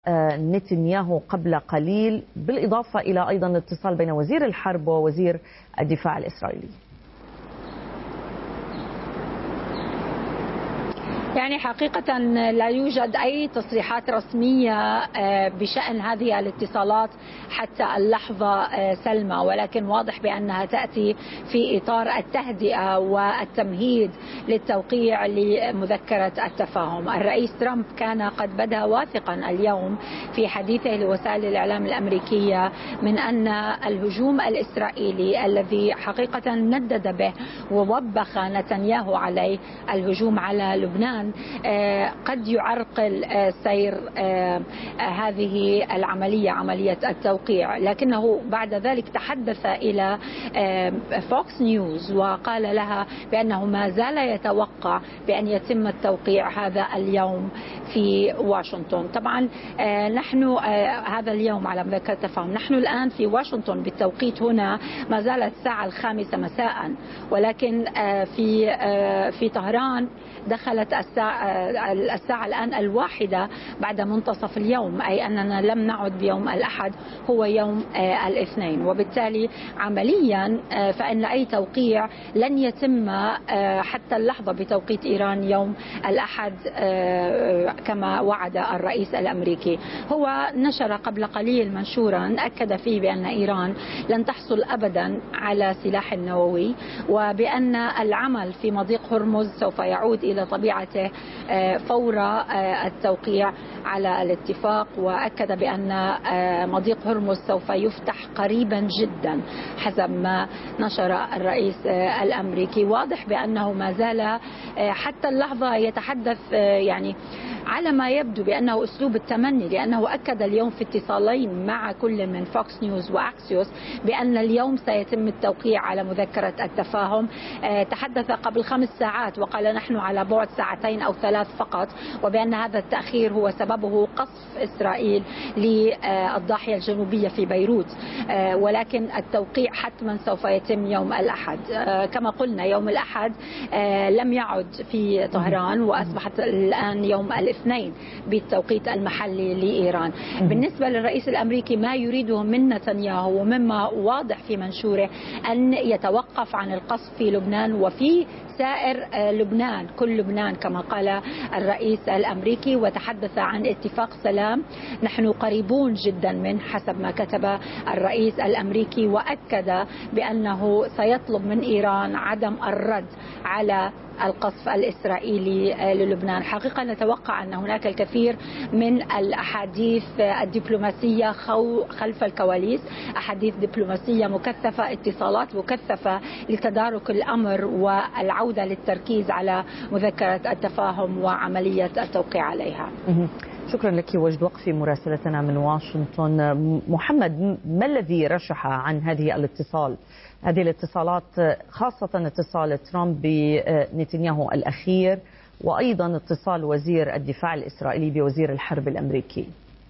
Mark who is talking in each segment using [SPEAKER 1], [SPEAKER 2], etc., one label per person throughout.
[SPEAKER 1] نتنياهو قبل قليل، بالإضافة إلى أيضا الاتصال بين وزير الحرب ووزير الدفاع الإسرائيلي؟
[SPEAKER 2] يعني حقيقة لا يوجد أي تصريحات رسمية بشأن هذه الاتصالات حتى اللحظة سلمى، ولكن واضح بأنها تأتي في إطار التهدئة والتمهيد للتوقيع لمذكرة التفاهم. الرئيس ترامب كان قد بدا واثقا اليوم في حديثه لوسائل الإعلام الأمريكية من أن الهجوم الإسرائيلي الذي حقيقة ندد به ووبخ نتنياهو عليه، الهجوم على لبنان، قد يعرقل سير هذه العملية، عملية التوقيع. لكنه بعد ذلك تحدث إلى فوكس نيوز وقال لها بأنه ما زال يتوقع بأن يتم التوقيع هذا اليوم في واشنطن. طبعا نحن هذا اليوم على مذكرة التفاهم، نحن الآن في واشنطن بالتوقيت هنا ما زالت الساعة 5 مساء، ولكن في طهران دخلت الساعة الآن 1 بعد منتصف اليوم، أي أننا لم نعد بيوم الأحد، هو يوم الاثنين، وبالتالي عمليا فإن أي توقيع لن يتم حتى اللحظة بتوقيت إيران يوم الأحد كما وعد الرئيس الأمريكي. هو نشر قبل قليل منشورا أكد فيه بأن إيران لن تحصل أبدا على سلاح نووي، وبأن العمل في مضيق هرمز سوف يعود إلى طبيعته فور التوقيع على الاتفاق، وأكد بأن مضيق هرمز سوف يفتح قريبا جدا حسب ما نشر الرئيس الأمريكي. واضح بأنه ما زال حتى اللحظة يتحدث يعني على ما يبدو بأنه أسلوب التمني، لأنه أكد اليوم في اتصالين مع كل من فوكس نيوز وأكسيوس بأن اليوم سيتم التوقيع على مذكرة التفاهم. تحدث قبل 5 ساعات وقال نحن على بعد 2 أو 3 فقط، وبأن هذا التأخير هو سببه قصف إسرائيل للضاحية الجنوبية في بيروت، ولكن التوقيع حتما سوف يتم يوم الأحد. كما قلنا يوم الأحد لم يعد في طهران، وأصبحت الآن يوم الاثنين بالتوقيت المحلي لإيران. بالنسبة للرئيس الأمريكي ما يريده من نتنياهو ومما واضح في منشوره أن يتوقف عن القصف في لبنان وفي سائر لبنان، كل لبنان كما قال الرئيس الأمريكي، وتحدث عن اتفاق سلام نحن قريبون جدا من حسب ما كتب الرئيس الأمريكي، وأكد بأنه سيطلب من إيران عدم الرد على القصف الإسرائيلي للبنان. حقيقة نتوقع أن هناك الكثير من الأحاديث الدبلوماسية خلف الكواليس، أحاديث دبلوماسية مكثفة، اتصالات مكثفة لتدارك الأمر والعودة للتركيز على مذكرة التفاهم وعملية التوقيع عليها.
[SPEAKER 1] شكرا لك وجد وقفي مراسلتنا من واشنطن. محمد، ما الذي رشح عن هذه الاتصالات، خاصة اتصال ترامب بنتنياهو الأخير، وأيضا اتصال وزير الدفاع الإسرائيلي بوزير الحرب الأمريكي؟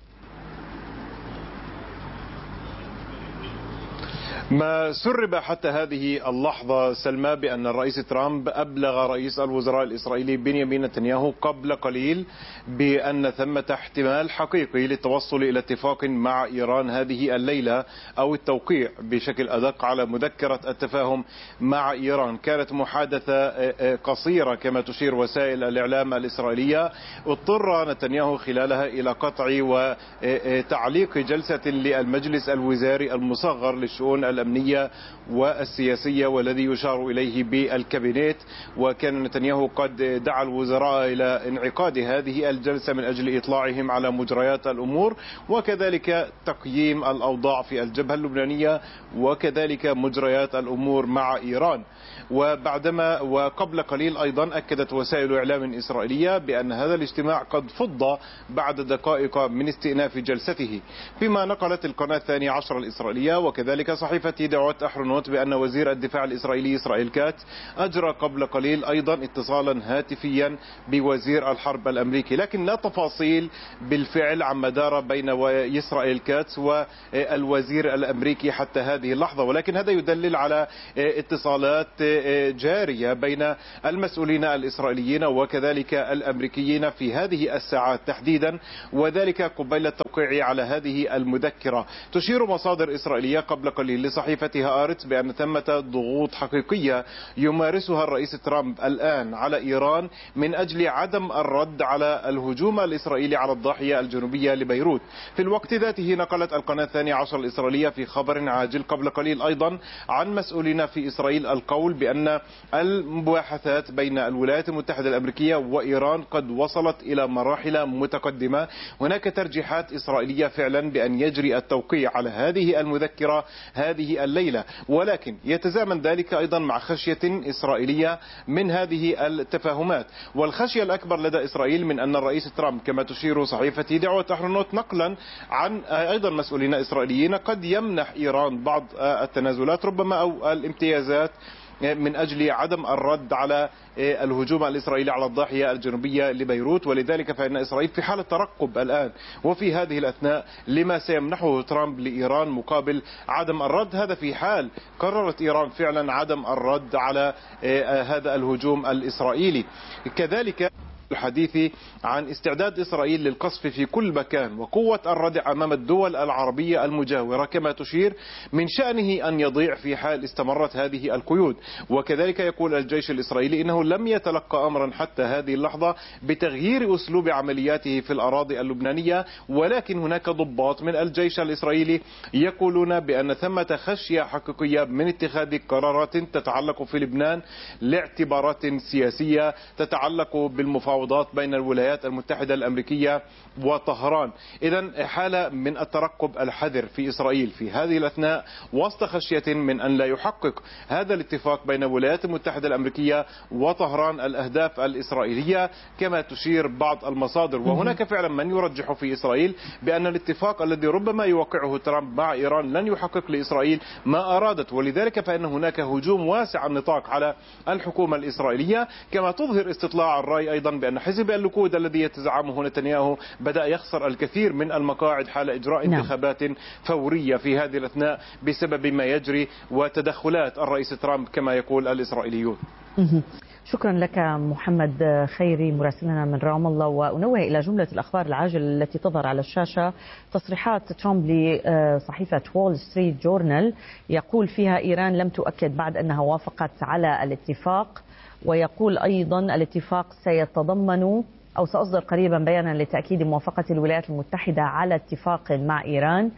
[SPEAKER 3] ما سرب حتى هذه اللحظة سلمى بأن الرئيس ترامب أبلغ رئيس الوزراء الإسرائيلي بنيامين نتنياهو قبل قليل بأن ثمة احتمال حقيقي للتوصل إلى اتفاق مع إيران هذه الليلة، أو التوقيع بشكل أدق على مذكرة التفاهم مع إيران. كانت محادثة قصيرة كما تشير وسائل الإعلام الإسرائيلية، اضطر نتنياهو خلالها إلى قطع وتعليق جلسة للمجلس الوزاري المصغر للشؤون الأمنية والسياسية والذي يشار إليه بالكابينيت، وكان نتنياهو قد دعا الوزراء إلى انعقاد هذه الجلسة من أجل إطلاعهم على مجريات الأمور، وكذلك تقييم الأوضاع في الجبهة اللبنانية، وكذلك مجريات الأمور مع إيران. وقبل قليل أيضا أكدت وسائل إعلام إسرائيلية بأن هذا الاجتماع قد فض بعد دقائق من استئناف جلسته، بما نقلت القناة 12 الإسرائيلية وكذلك صحيفة صحيفة دعوت أحرنوت بأن وزير الدفاع الإسرائيلي إسرائيل كاتس أجرى قبل قليل أيضا اتصالا هاتفيا بوزير الحرب الأمريكي، لكن لا تفاصيل بالفعل عما دار بين إسرائيل كاتس والوزير الأمريكي حتى هذه اللحظة، ولكن هذا يدلل على اتصالات جارية بين المسؤولين الإسرائيليين وكذلك الأمريكيين في هذه الساعات تحديدا، وذلك قبيل التوقيع على هذه المذكرة. تشير مصادر إسرائيلية قبل قليل لصحيفة هآرتس بأن ثمة ضغوط حقيقية يمارسها الرئيس ترامب الآن على إيران من أجل عدم الرد على الهجوم الإسرائيلي على الضاحية الجنوبية لبيروت. في الوقت ذاته نقلت القناة 12 الإسرائيلية في خبر عاجل قبل قليل أيضا عن مسؤولين في إسرائيل القول بأن المباحثات بين الولايات المتحدة الأمريكية وإيران قد وصلت إلى مراحل متقدمة. هناك ترجيحات إسرائيلية فعلا بأن يجري التوقيع على هذه المذكرة هذه الليلة، ولكن يتزامن ذلك أيضا مع خشية إسرائيلية من هذه التفاهمات. والخشية الأكبر لدى إسرائيل من أن الرئيس ترامب كما تشير صحيفة دعوة أحرنوت نقلا عن أيضا مسؤولين إسرائيليين قد يمنح إيران بعض التنازلات ربما أو الامتيازات من أجل عدم الرد على الهجوم الإسرائيلي على الضاحية الجنوبية لبيروت. ولذلك فإن إسرائيل في حالة ترقب الآن وفي هذه الأثناء لما سيمنحه ترامب لإيران مقابل عدم الرد، هذا في حال قررت إيران فعلا عدم الرد على هذا الهجوم الإسرائيلي. كذلك الحديث عن استعداد إسرائيل للقصف في كل مكان وقوة الردع أمام الدول العربية المجاورة كما تشير من شأنه أن يضيع في حال استمرت هذه القيود. وكذلك يقول الجيش الإسرائيلي إنه لم يتلقى أمرا حتى هذه اللحظة بتغيير أسلوب عملياته في الأراضي اللبنانية، ولكن هناك ضباط من الجيش الإسرائيلي يقولون بأن ثمة خشية حقيقية من اتخاذ قرارات تتعلق في لبنان لاعتبارات سياسية تتعلق بالمفاوضات بين الولايات المتحدة الأمريكية وطهران. إذن حالة من الترقب الحذر في إسرائيل في هذه الأثناء وسط خشية من أن لا يحقق هذا الاتفاق بين الولايات المتحدة الأمريكية وطهران الأهداف الإسرائيلية كما تشير بعض المصادر. وهناك فعلا من يرجح في إسرائيل بأن الاتفاق الذي ربما يوقعه ترامب مع إيران لن يحقق لإسرائيل ما أرادت، ولذلك فإن هناك هجوم واسع النطاق على الحكومة الإسرائيلية. كما تظهر استطلاع الرأي أيضا بأن حزب الليكود الذي يتزعمه نتنياهو بدأ يخسر الكثير من المقاعد حال إجراء انتخابات فورية في هذه الأثناء بسبب ما يجري وتدخلات الرئيس ترامب كما يقول الإسرائيليون.
[SPEAKER 1] شكرا لك محمد خيري مراسلنا من رام الله. وأنوه إلى جملة الأخبار العاجلة التي تظهر على الشاشة تصريحات ترامب لصحيفة وول ستريت جورنال يقول فيها إيران لم تؤكد بعد أنها وافقت على الاتفاق، ويقول أيضا الاتفاق سيتضمن أو سأصدر قريبا بيانا لتأكيد موافقة الولايات المتحدة على اتفاق مع إيران.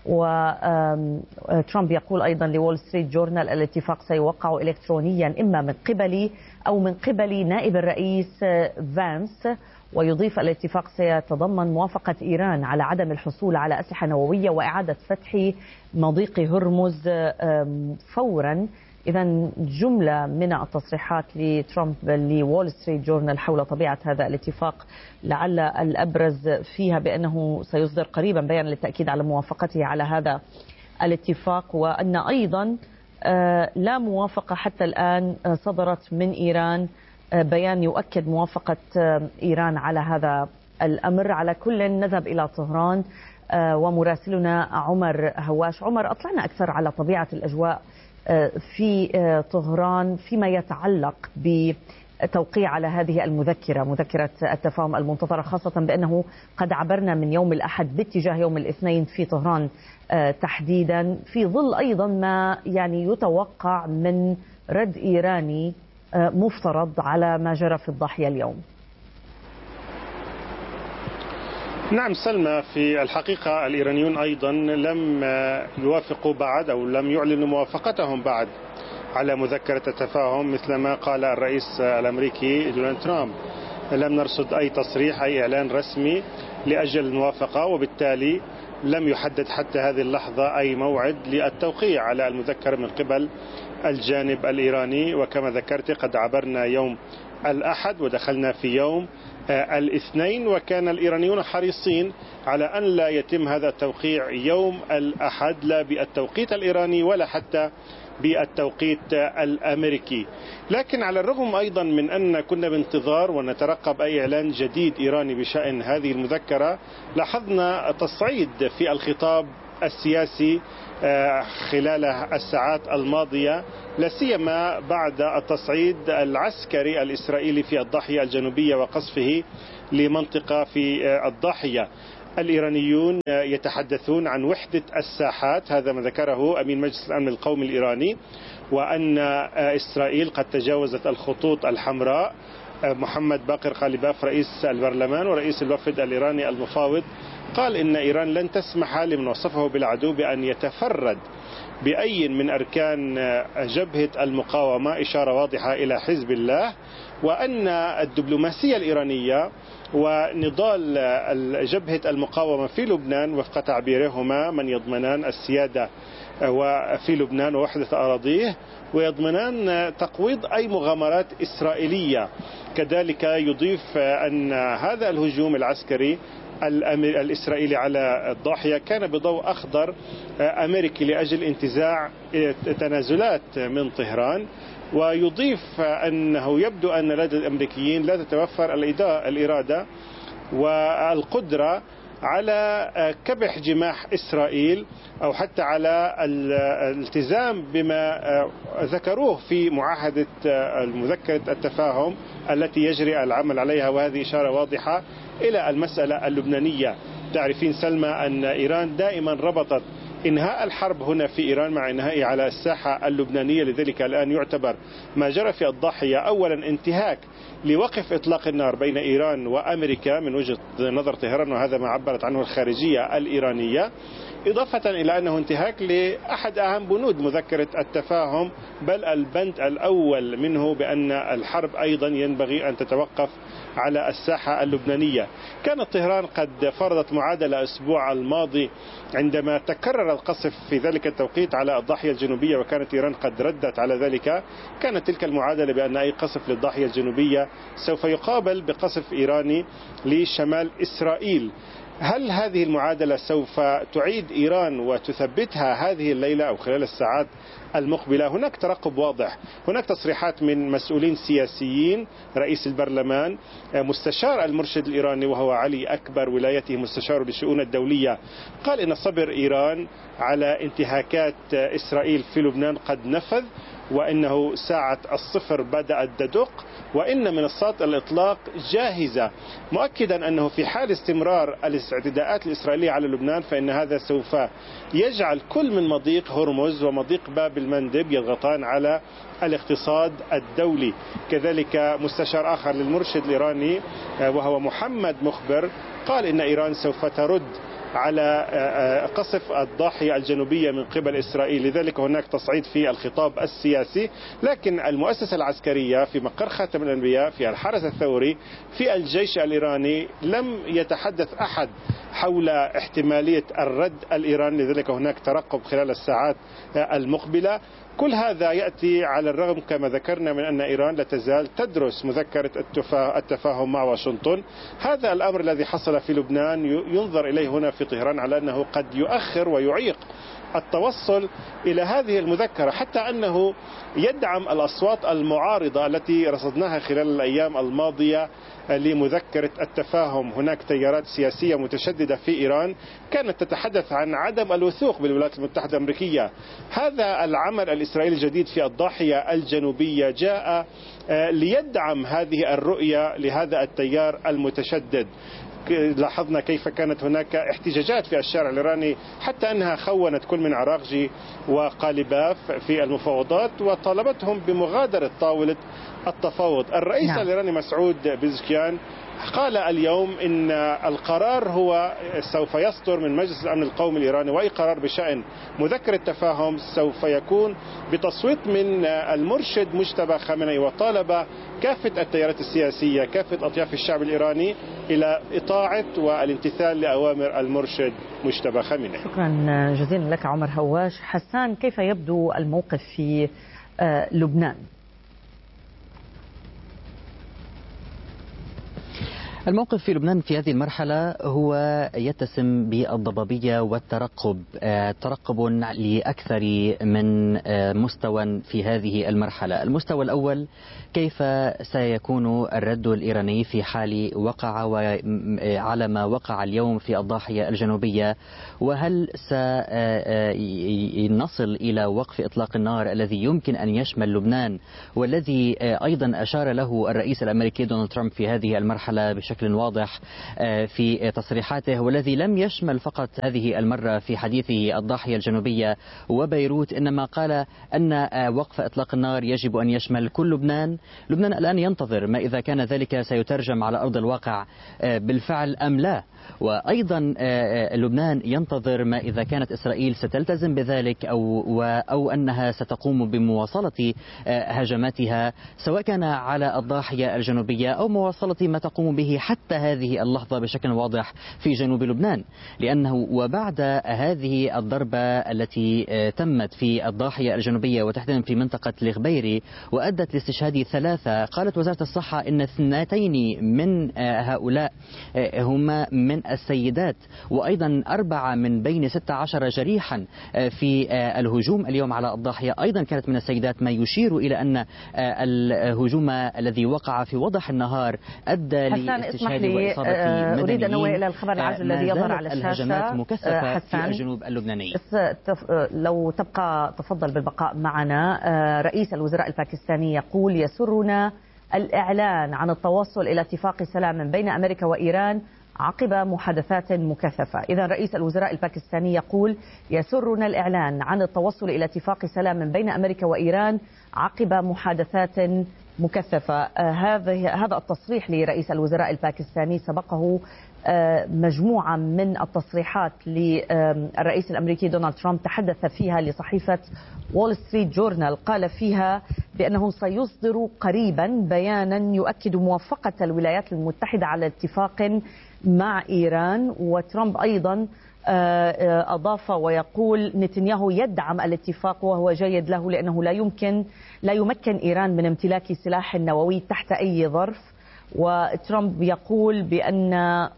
[SPEAKER 1] وترامب يقول أيضا لول ستريت جورنال الاتفاق سيوقع إلكترونيا إما من قبلي أو من قبل نائب الرئيس فانس. ويضيف الاتفاق سيتضمن موافقة إيران على عدم الحصول على أسلحة نووية وإعادة فتح مضيق هرمز فورا. إذا جملة من التصريحات لترامب لوول ستريت جورنال حول طبيعة هذا الاتفاق، لعل الأبرز فيها بأنه سيصدر قريبا بيان للتأكيد على موافقته على هذا الاتفاق، وأن أيضا لا موافقة حتى الآن صدرت من إيران بيان يؤكد موافقة إيران على هذا الأمر. على كل نذهب إلى طهران ومراسلنا عمر هواش. عمر، أطلعنا أكثر على طبيعة الأجواء في طهران فيما يتعلق بتوقيع على هذه المذكرة، مذكرة التفاهم المنتظرة، خاصة بأنه قد عبرنا من يوم الأحد باتجاه يوم الاثنين في طهران تحديدا، في ظل أيضا ما يعني يتوقع من رد إيراني مفترض على ما جرى في الضاحية اليوم.
[SPEAKER 4] نعم سلمى، في الحقيقة الإيرانيون أيضا لم يوافقوا بعد أو لم يعلنوا موافقتهم بعد على مذكرة التفاهم مثل ما قال الرئيس الأمريكي دونالد ترامب. لم نرصد أي تصريح أي إعلان رسمي لأجل الموافقة، وبالتالي لم يحدد حتى هذه اللحظة أي موعد للتوقيع على المذكرة من قبل الجانب الإيراني. وكما ذكرت قد عبرنا يوم الأحد ودخلنا في يوم الاثنين، وكان الإيرانيون حريصين على أن لا يتم هذا التوقيع يوم الأحد لا بالتوقيت الإيراني ولا حتى بالتوقيت الأمريكي. لكن على الرغم أيضا من أن كنا بانتظار ونترقب أي إعلان جديد إيراني بشأن هذه المذكرة، لاحظنا تصعيد في الخطاب السياسي خلال الساعات الماضية، لا سيما بعد التصعيد العسكري الإسرائيلي في الضاحية الجنوبية وقصفه لمنطقة في الضاحية. الإيرانيون يتحدثون عن وحدة الساحات، هذا ما ذكره أمين مجلس الأمن القومي الإيراني، وأن إسرائيل قد تجاوزت الخطوط الحمراء. محمد باقر قالباف رئيس البرلمان ورئيس الوفد الإيراني المفاوض قال إن إيران لن تسمح لمن وصفه بالعدو بأن يتفرد بأي من أركان جبهة المقاومة، إشارة واضحة إلى حزب الله، وأن الدبلوماسية الإيرانية ونضال جبهة المقاومة في لبنان وفق تعبيرهما من يضمنان السيادة وفي لبنان ووحدة أراضيه، ويضمنان تقويض أي مغامرات إسرائيلية. كذلك يضيف أن هذا الهجوم العسكري الإسرائيلي على الضاحية كان بضوء أخضر أمريكي لأجل انتزاع تنازلات من طهران، ويضيف أنه يبدو أن لدى الأمريكيين لا تتوفر الإرادة والقدرة على كبح جماح إسرائيل أو حتى على الالتزام بما ذكروه في معاهدة مذكرة التفاهم التي يجري العمل عليها، وهذه إشارة واضحة إلى المسألة اللبنانية. تعرفين سلمى أن إيران دائما ربطت إنهاء الحرب هنا في إيران مع إنهائها على الساحة اللبنانية، لذلك الآن يعتبر ما جرى في الضاحية أولا انتهاك لوقف إطلاق النار بين إيران وأمريكا من وجهة نظر طهران، وهذا ما عبرت عنه الخارجية الإيرانية، إضافة إلى أنه انتهاك لأحد أهم بنود مذكرة التفاهم، بل البند الأول منه بأن الحرب أيضا ينبغي أن تتوقف على الساحة اللبنانية. كانت طهران قد فرضت معادلة الأسبوع الماضي عندما تكرر القصف في ذلك التوقيت على الضاحية الجنوبية، وكانت إيران قد ردت على ذلك. كانت تلك المعادلة بأن أي قصف للضاحية الجنوبية سوف يقابل بقصف إيراني لشمال إسرائيل. هل هذه المعادلة سوف تعيد إيران وتثبتها هذه الليلة أو خلال الساعات المقبلة؟ هناك ترقب واضح، هناك تصريحات من مسؤولين سياسيين، رئيس البرلمان، مستشار المرشد الإيراني وهو علي أكبر ولايته مستشار للشؤون الدولية، قال إن صبر إيران على انتهاكات إسرائيل في لبنان قد نفذ، وإنه ساعة الصفر بدأت تدق، وإن منصات الإطلاق جاهزة، مؤكدا أنه في حال استمرار الاعتداءات الإسرائيلية على لبنان فإن هذا سوف يجعل كل من مضيق هرمز ومضيق باب المندب يضغطان على الاقتصاد الدولي. كذلك مستشار آخر للمرشد الإيراني وهو محمد مخبر قال إن إيران سوف ترد على قصف الضاحية الجنوبية من قبل إسرائيل، لذلك هناك تصعيد في الخطاب السياسي. لكن المؤسسة العسكرية في مقر خاتم الأنبياء، في الحرس الثوري، في الجيش الإيراني لم يتحدث أحد حول احتمالية الرد الإيراني، لذلك هناك ترقب خلال الساعات المقبلة. كل هذا يأتي على الرغم كما ذكرنا من أن إيران لا تزال تدرس مذكرة التفاهم مع واشنطن. هذا الأمر الذي حصل في لبنان ينظر إليه هنا في طهران على أنه قد يؤخر ويعيق التوصل إلى هذه المذكرة، حتى أنه يدعم الأصوات المعارضة التي رصدناها خلال الأيام الماضية لمذكرة التفاهم. هناك تيارات سياسية متشددة في إيران كانت تتحدث عن عدم الوثوق بالولايات المتحدة الأمريكية. هذا العمل الإسرائيلي الجديد في الضاحية الجنوبية جاء ليدعم هذه الرؤية لهذا التيار المتشدد. لاحظنا كيف كانت هناك احتجاجات في الشارع الإيراني حتى أنها خونت كل من عراقجي وقالباف في المفاوضات وطالبتهم بمغادرة طاولة التفاوض. الرئيس الإيراني مسعود بيزكيان قال اليوم إن القرار هو سوف يصدر من مجلس الأمن القومي الإيراني، وأي قرار بشأن مذكرة التفاهم سوف يكون بتصويت من المرشد مجتبى خامنئي، وطالب كافة التيارات السياسية، كافة أطياف الشعب الإيراني إلى إطاعة والامتثال لأوامر المرشد مجتبى خامنئي.
[SPEAKER 1] شكرا جزيلا لك عمر هواش. حسان، كيف يبدو الموقف في لبنان؟
[SPEAKER 5] الموقف في لبنان في هذه المرحلة هو يتسم بالضبابية والترقب، ترقب لأكثر من مستوى في هذه المرحلة. المستوى الأول، كيف سيكون الرد الإيراني في حال وقع على ما وقع اليوم في الضاحية الجنوبية، وهل سنصل إلى وقف إطلاق النار الذي يمكن أن يشمل لبنان، والذي أيضا أشار له الرئيس الأمريكي دونالد ترامب في هذه المرحلة بشكل واضح في تصريحاته، والذي لم يشمل فقط هذه المرة في حديثه الضاحية الجنوبية وبيروت، إنما قال أن وقف إطلاق النار يجب أن يشمل كل لبنان. لبنان الآن ينتظر ما إذا كان ذلك سيترجم على أرض الواقع بالفعل أم لا، وأيضا لبنان ينتظر ما إذا كانت إسرائيل ستلتزم بذلك أو أنها ستقوم بمواصلة هجماتها سواء كان على الضاحية الجنوبية أو مواصلة ما تقوم به حتى هذه اللحظة بشكل واضح في جنوب لبنان. لأنه وبعد هذه الضربة التي تمت في الضاحية الجنوبية وتحديدا في منطقة الغبيري وأدت لاستشهاد 3، قالت وزارة الصحة إن 2 من هؤلاء هما من السيدات، وأيضا 4 من بين 16 جريحا في الهجوم اليوم على الضاحية أيضا كانت من السيدات، ما يشير إلى أن الهجوم الذي وقع في وضح النهار أدى لاستشهاد وإصابة مدنيين.
[SPEAKER 1] أريد أن أنوه إلى الخبر العاجل الذي يظهر على الشاشة.
[SPEAKER 5] الهجمات مكثفة في الجنوب اللبناني.
[SPEAKER 1] لو تبقى تفضل بالبقاء معنا. رئيس الوزراء الباكستاني يقول يسرنا الإعلان عن التوصل إلى اتفاق سلام بين أمريكا وإيران عقب محادثات مكثفة. إذا رئيس الوزراء الباكستاني يقول يسرنا الإعلان عن التوصل إلى اتفاق سلام بين أمريكا وإيران عقب محادثات مكثفة. هذا التصريح لرئيس الوزراء الباكستاني سبقه مجموعة من التصريحات للرئيس الأمريكي دونالد ترامب تحدث فيها لصحيفة وول ستريت جورنال، قال فيها بأنه سيصدر قريبا بيانا يؤكد موافقة الولايات المتحدة على اتفاق مع إيران. وترامب أيضا أضاف ويقول نتنياهو يدعم الاتفاق وهو جيد له لأنه لا يمكن إيران من امتلاك سلاح نووي تحت أي ظرف. وترامب يقول بأن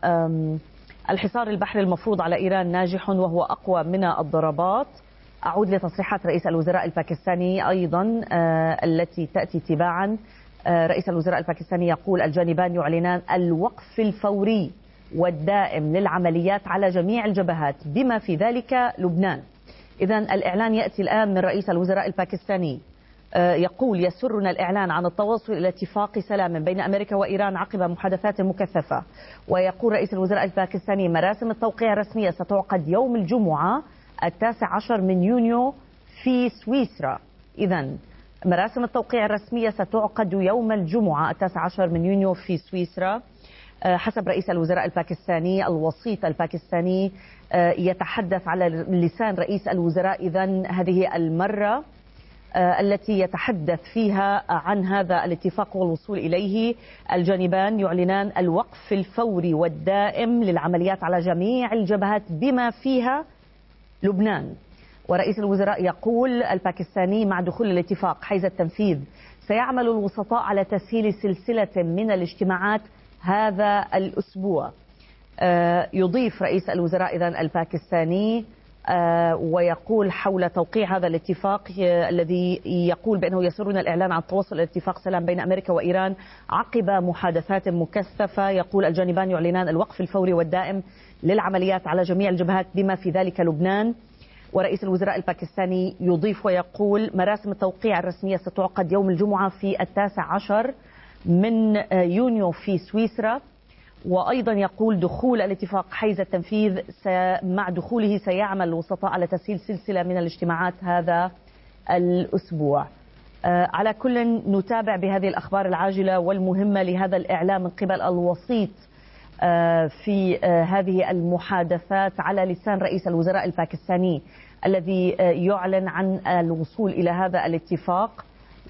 [SPEAKER 1] الحصار البحري المفروض على إيران ناجح وهو أقوى من الضربات. أعود لتصريحات رئيس الوزراء الباكستاني أيضا التي تأتي تباعا. رئيس الوزراء الباكستاني يقول الجانبان يعلنان الوقف الفوري والدائم للعمليات على جميع الجبهات بما في ذلك لبنان. إذن الإعلان يأتي الآن من رئيس الوزراء الباكستاني، يقول يسرنا الإعلان عن التوصل إلى اتفاق سلام بين أمريكا وإيران عقب محادثات مكثفة. ويقول رئيس الوزراء الباكستاني مراسم التوقيع الرسمية ستعقد يوم الجمعة 19 من يونيو في سويسرا. إذن مراسم التوقيع الرسمية ستعقد يوم الجمعة 19 من يونيو في سويسرا. حسب رئيس الوزراء الباكستاني، الوسيط الباكستاني يتحدث على لسان رئيس الوزراء إذن هذه المرة التي يتحدث فيها عن هذا الاتفاق والوصول إليه. الجانبان يعلنان الوقف الفوري والدائم للعمليات على جميع الجبهات بما فيها لبنان. ورئيس الوزراء يقول الباكستاني مع دخول الاتفاق حيز التنفيذ سيعمل الوسطاء على تسهيل سلسلة من الاجتماعات هذا الأسبوع. يضيف رئيس الوزراء إذن الباكستاني ويقول حول توقيع هذا الاتفاق الذي يقول بأنه يسرنا الإعلان عن التوصل إلى اتفاق سلام بين أمريكا وإيران عقب محادثات مكثفة. يقول الجانبان يعلنان الوقف الفوري والدائم للعمليات على جميع الجبهات بما في ذلك لبنان. ورئيس الوزراء الباكستاني يضيف ويقول مراسم التوقيع الرسمية ستعقد يوم الجمعة في 19 من يونيو في سويسرا. وأيضا يقول دخول الاتفاق حيز التنفيذ مع دخوله سيعمل الوسطاء على تسهيل سلسلة من الاجتماعات هذا الأسبوع. على كل نتابع بهذه الأخبار العاجلة والمهمة لهذا الإعلام من قبل الوسيط في هذه المحادثات على لسان رئيس الوزراء الباكستاني الذي يعلن عن الوصول إلى هذا الاتفاق.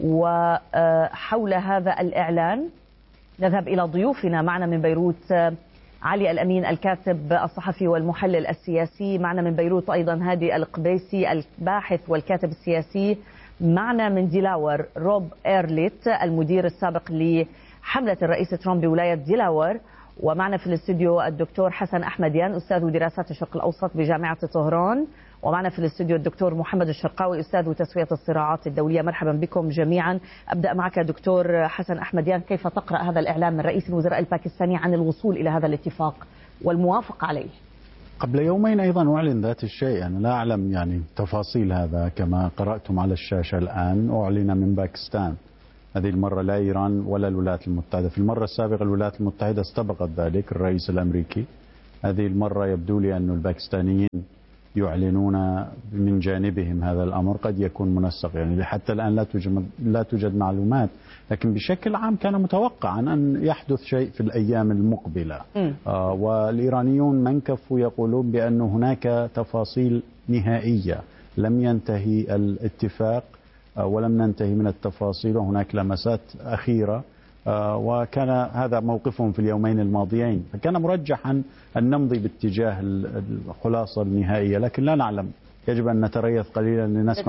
[SPEAKER 1] وحول هذا الإعلان نذهب إلى ضيوفنا. معنا من بيروت علي الأمين الكاتب الصحفي والمحلل السياسي، معنا من بيروت أيضا هادي القبيسي الباحث والكاتب السياسي، معنا من ديلاور روب إيرليت المدير السابق لحملة الرئيس ترامب بولاية ديلاور، ومعنا في الاستوديو الدكتور حسن أحمديان أستاذ دراسات الشرق الأوسط بجامعة طهران، ومعنا في الاستوديو الدكتور محمد الشرقاوي أستاذ تسوية الصراعات الدولية. مرحبا بكم جميعا. أبدأ معك دكتور حسن أحمديان، كيف تقرأ هذا الإعلان من رئيس الوزراء الباكستاني عن الوصول إلى هذا الاتفاق والموافقة عليه؟
[SPEAKER 6] قبل يومين أيضا أعلن ذات الشيء، أنا لا أعلم تفاصيل هذا كما قرأتم على الشاشة الآن. أعلن من باكستان، هذه المرة لا إيران ولا الولايات المتحدة. في المرة السابقة الولايات المتحدة استبقت ذلك الرئيس الأمريكي. هذه المرة يبدو لي أن الباكستانيين يعلنون من جانبهم هذا الأمر، قد يكون منسق. حتى الآن لا توجد معلومات، لكن بشكل عام كان متوقعا أن يحدث شيء في الأيام المقبلة. والإيرانيون من كفوا يقولون بأن هناك تفاصيل نهائية، لم ينتهي الاتفاق ولم ننتهي من التفاصيل، وهناك لمسات أخيرة، وكان هذا موقفهم في اليومين الماضيين. فكان مرجحا أن نمضي باتجاه الخلاصة النهائية، لكن لا نعلم. يجب أن نتريث قليلا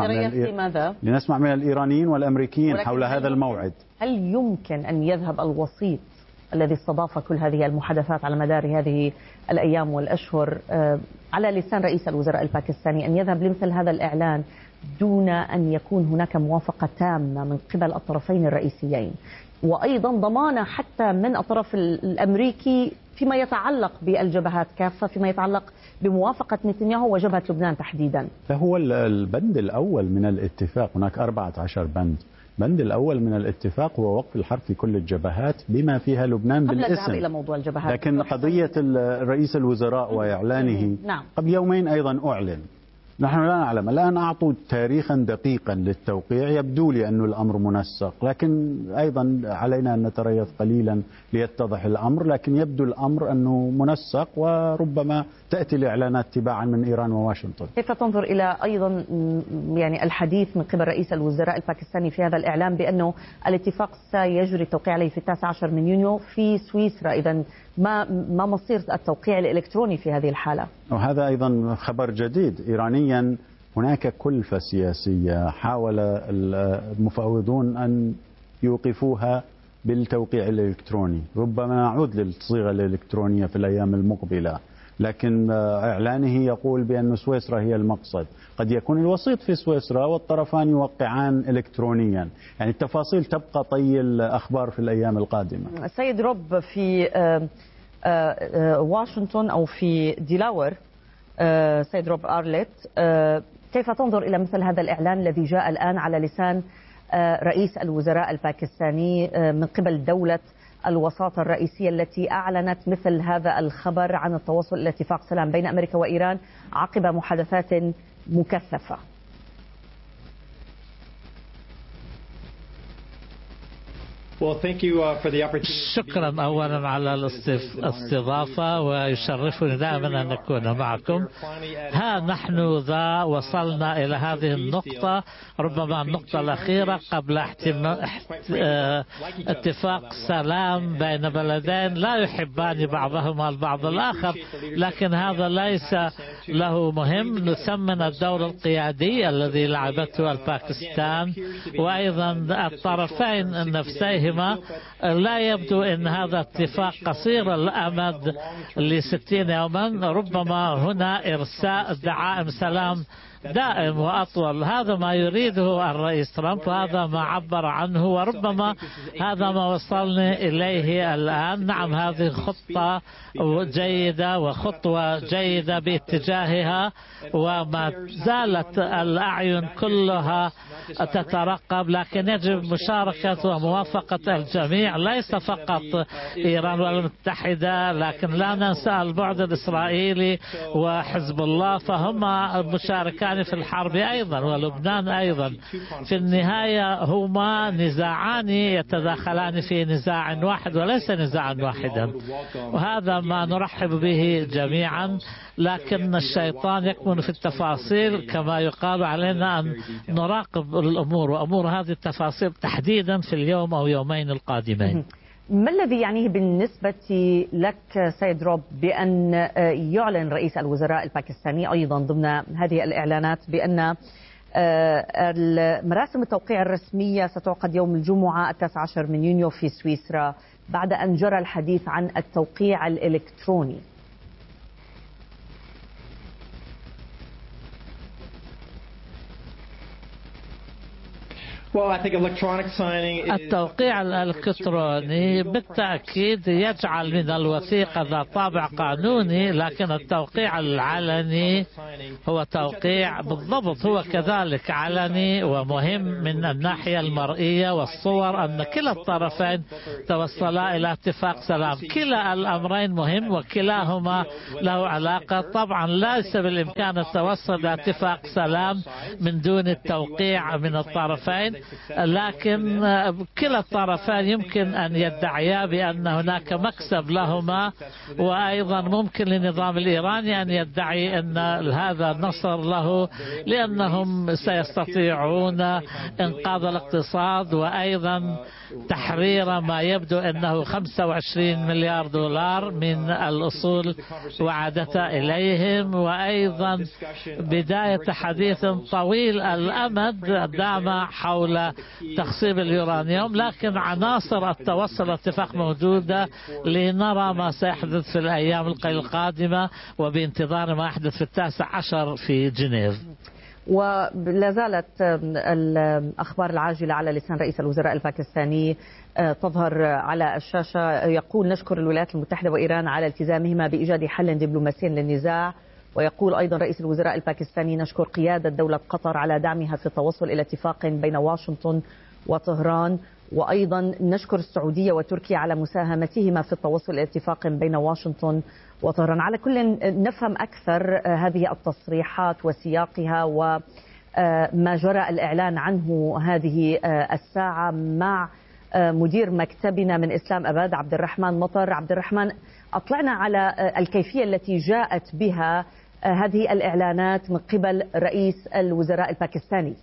[SPEAKER 6] لنسمع من الإيرانيين والأمريكيين حول هذا الموعد.
[SPEAKER 1] هل يمكن أن يذهب الوسيط الذي استضاف كل هذه المحادثات على مدار هذه الأيام والأشهر على لسان رئيس الوزراء الباكستاني أن يذهب لمثل هذا الإعلان دون أن يكون هناك موافقة تامة من قبل الطرفين الرئيسيين، وأيضا ضمانة حتى من الطرف الأمريكي فيما يتعلق بالجبهات كافة، فيما يتعلق بموافقة نتنياهو وجبهة لبنان تحديدا؟
[SPEAKER 6] فهو البند الأول من الاتفاق، هناك 14 بند. البند الأول من الاتفاق هو وقف الحرب في كل الجبهات بما فيها لبنان بالاسم.
[SPEAKER 1] إلى موضوع الجبهات،
[SPEAKER 6] لكن قضية رئيس الوزراء وإعلانه قبل يومين أيضا أعلن. نحن لا نعلم الآن، أعطوا تاريخا دقيقا للتوقيع. يبدو لي أن الأمر منسق، لكن أيضا علينا أن نتريث قليلا ليتضح الأمر. لكن يبدو الأمر أنه منسق، وربما تأتي الإعلانات تباعا من إيران وواشنطن.
[SPEAKER 1] كيف تنظر إلى أيضا الحديث من قبل رئيس الوزراء الباكستاني في هذا الإعلام بأنه الاتفاق سيجري التوقيع عليه في 19 من يونيو في سويسرا؟ إذا ما مصير التوقيع الإلكتروني في هذه الحالة؟
[SPEAKER 6] وهذا أيضا خبر جديد. إيرانيا هناك كلفة سياسية حاول المفاوضون أن يوقفوها بالتوقيع الإلكتروني. ربما نعود للصيغة الإلكترونية في الأيام المقبلة، لكن إعلانه يقول بأن سويسرا هي المقصد. قد يكون الوسيط في سويسرا والطرفان يوقعان إلكترونيا. التفاصيل تبقى طي الأخبار في الأيام القادمة.
[SPEAKER 1] سيد روب، في واشنطن أو في ديلاور، سيد روب أرليت، كيف تنظر إلى مثل هذا الإعلان الذي جاء الآن على لسان رئيس الوزراء الباكستاني من قبل دولة الوساطة الرئيسية التي أعلنت مثل هذا الخبر عن التوصل إلى اتفاق سلام بين أمريكا وإيران عقب محادثات مكثفة؟
[SPEAKER 7] شكرا أولا على الاستضافة، ويشرفني دائما أن نكون معكم. ها نحن ذا وصلنا إلى هذه النقطة، ربما النقطة الأخيرة قبل اتفاق سلام بين بلدين لا يحبان بعضهما البعض الآخر، لكن هذا ليس له مهم. نثمن الدور القيادي الذي لعبته الباكستان وأيضا الطرفين نفسيهما. لا يبدو أن هذا اتفاق قصير الأمد ل60 يوما، ربما هنا إرساء دعائم سلام دائم وأطول. هذا ما يريده الرئيس ترامب، وهذا ما عبر عنه، وربما هذا ما وصلنا إليه الآن. نعم، هذه خطة جيدة وخطوة جيدة باتجاهها، وما زالت الأعين كلها تترقب، لكن يجب مشاركة وموافقة الجميع، ليس فقط إيران والمتحدة، لكن لا ننسى البعد الإسرائيلي وحزب الله، فهما مشاركان في الحرب أيضا، ولبنان أيضا. في النهاية هما نزاعان يتداخلان في نزاع واحد وليس نزاعا واحدا، وهذا ما نرحب به جميعا. لكن الشيطان يكمن في التفاصيل كما يقال، علينا أن نراقب الأمور، وأمور هذه التفاصيل تحديدا في اليوم أو يومين القادمين.
[SPEAKER 1] ما الذي يعنيه بالنسبة لك سيد روب بأن يعلن رئيس الوزراء الباكستاني أيضا ضمن هذه الإعلانات بأن مراسم التوقيع الرسمية ستعقد يوم الجمعة 19 من يونيو في سويسرا بعد أن جرى الحديث عن التوقيع الإلكتروني.
[SPEAKER 7] التوقيع الإلكتروني بالتأكيد يجعل من الوثيقة ذات طابع قانوني، لكن التوقيع العلني هو توقيع بالضبط، هو كذلك علني ومهم من الناحية المرئية والصور أن كلا الطرفين توصلا إلى اتفاق سلام. كلا الأمرين مهم وكلاهما له علاقة. طبعا ليس بالإمكان التوصل إلى اتفاق سلام من دون التوقيع من الطرفين، لكن كلا الطرفين يمكن أن يدعيا بأن هناك مكسب لهما، وأيضا ممكن للنظام الإيراني أن يدعي أن هذا نصر له، لأنهم سيستطيعون إنقاذ الاقتصاد وأيضا تحرير ما يبدو أنه 25 مليار دولار من الأصول وعادة إليهم، وأيضا بداية حديث طويل الأمد دام حول تخصيب اليورانيوم. لكن عناصر التوصل اتفاق موجودة، لنرى ما سيحدث في الأيام القادمة وبانتظار ما يحدث في 19 في جنيف.
[SPEAKER 1] ولا زالت الأخبار العاجلة على لسان رئيس الوزراء الباكستاني تظهر على الشاشة. يقول: نشكر الولايات المتحدة وإيران على التزامهما بإيجاد حل دبلوماسي للنزاع. ويقول أيضا رئيس الوزراء الباكستاني: نشكر قيادة دولة قطر على دعمها في التوصل إلى اتفاق بين واشنطن وطهران. وأيضا نشكر السعودية وتركيا على مساهمتهما في التوصل إلى اتفاق بين واشنطن وطهران. على كل نفهم أكثر هذه التصريحات وسياقها وما جرى الإعلان عنه هذه الساعة مع مدير مكتبنا من إسلام أباد عبد الرحمن مطر. عبد الرحمن، أطلعنا على الكيفية التي جاءت بها هذه الإعلانات من قبل رئيس الوزراء الباكستاني.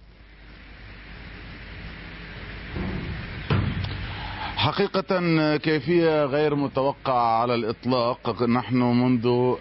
[SPEAKER 8] حقيقة كيفية غير متوقعة على الإطلاق. نحن منذ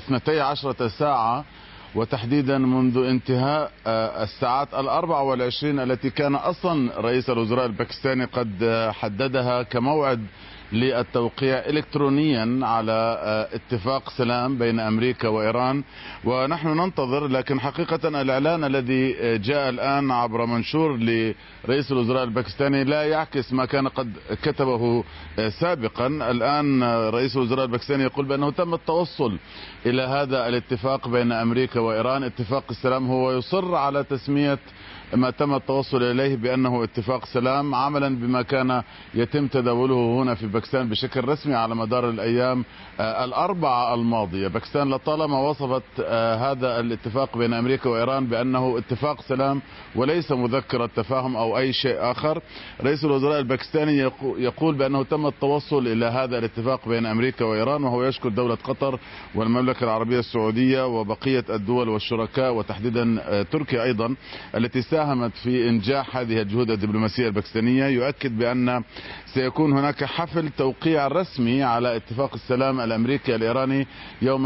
[SPEAKER 8] 12 ساعة وتحديدا منذ انتهاء الساعات 24 التي كان أصلا رئيس الوزراء الباكستاني قد حددها كموعد للتوقيع إلكترونيا على اتفاق سلام بين أمريكا وإيران، ونحن ننتظر. لكن حقيقة الإعلان الذي جاء الآن عبر منشور لرئيس الوزراء الباكستاني لا يعكس ما كان قد كتبه سابقا. الآن رئيس الوزراء الباكستاني يقول بأنه تم التوصل إلى هذا الاتفاق بين أمريكا وإيران، اتفاق السلام. هو يصر على تسمية ما تم التوصل إليه بأنه اتفاق سلام، عملا بما كان يتم تداوله هنا في باكستان بشكل رسمي على مدار الأيام 4 الماضية. باكستان لطالما وصفت هذا الاتفاق بين أمريكا وإيران بأنه اتفاق سلام وليس مذكرة تفاهم أو أي شيء آخر. رئيس الوزراء الباكستاني يقول بأنه تم التوصل إلى هذا الاتفاق بين أمريكا وإيران، وهو يشكر دولة قطر والمملكة العربية السعودية وبقية الدول والشركاء وتحديدا تركيا أيضا التي ساهمت في إنجاح هذه الجهود الدبلوماسية الباكستانية. يؤكد بأن سيكون هناك حفل توقيع رسمي على اتفاق السلام الأمريكي الإيراني يوم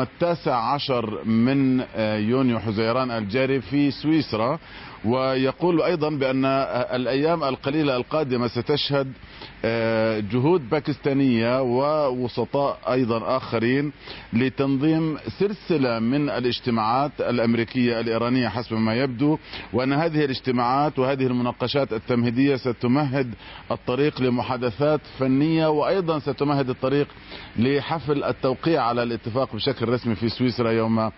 [SPEAKER 8] 19 من يونيو حزيران الجاري في سويسرا. ويقول أيضا بأن الأيام القليلة القادمة ستشهد جهود باكستانية ووسطاء أيضا آخرين لتنظيم سلسلة من الاجتماعات الأمريكية الإيرانية حسب ما يبدو، وأن هذه الاجتماعات وهذه المناقشات التمهيدية ستمهد الطريق لمحادثات فنية، وأيضا ستمهد الطريق لحفل التوقيع على الاتفاق بشكل رسمي في سويسرا يوم